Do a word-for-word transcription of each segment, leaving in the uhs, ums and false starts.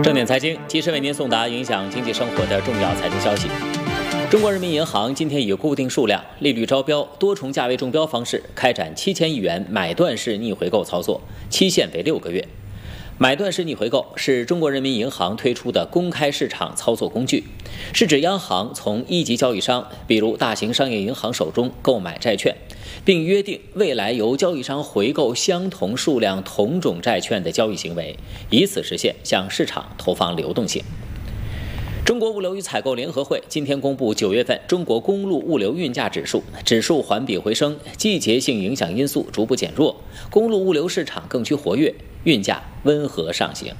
正点财经及时为您送达影响经济生活的重要财经消息。中国人民银行今天以固定数量、利率招标、多重价位中标方式开展七千亿元买断式逆回购操作，期限为六个月。买断式逆回购是中国人民银行推出的公开市场操作工具，是指央行从一级交易商，比如大型商业银行手中购买债券，并约定未来由交易商回购相同数量同种债券的交易行为，以此实现向市场投放流动性。中国物流与采购联合会今天公布九月份中国公路物流运价指数，指数环比回升，季节性影响因素逐步减弱，公路物流市场更趋活跃，运价温和上行。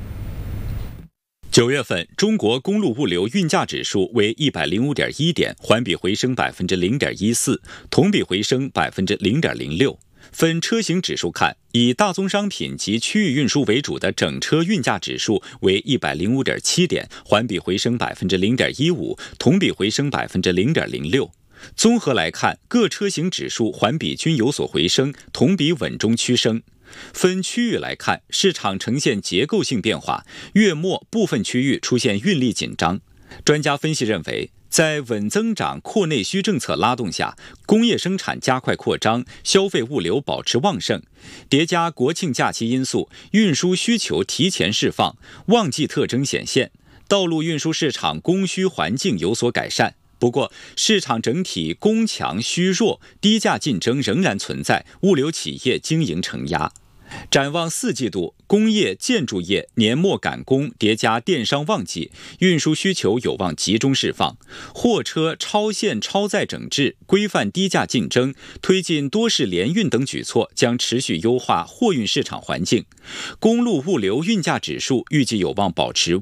九月份中国公路物流运价指数为一百零五点一点，环比回升百分之零点一四，同比回升百分之零点零六。分车型指数看，以大宗商品及区域运输为主的整车运价指数为一百零五点七点，环比回升百分之零点一五，同比回升百分之零点零六。综合来看，各车型指数环比均有所回升，同比稳中趋升。分区域来看，市场呈现结构性变化，月末部分区域出现运力紧张。专家分析认为，在稳增长、扩内需政策拉动下，工业生产加快扩张，消费物流保持旺盛，叠加国庆假期因素，运输需求提前释放，旺季特征显现，道路运输市场供需环境有所改善。不过，市场整体供强需弱，低价竞争仍然存在，物流企业经营承压。展望四季度，工业建筑业年末赶工，叠加电商旺季，运输需求有望集中释放。货车超限超载整治、规范低价竞争、推进多式联运等举措将持续优化货运市场环境。公路物流运价指数预计有望保持